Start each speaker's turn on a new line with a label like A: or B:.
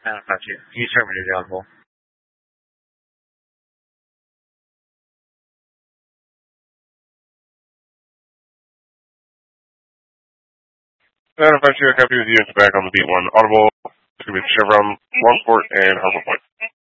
A: Got you. You terminated the audible.
B: Madam Vice Chair, copy with you. It's back on the beat one. Audible, it's going to be Chevron, Longport, and Harbor Point.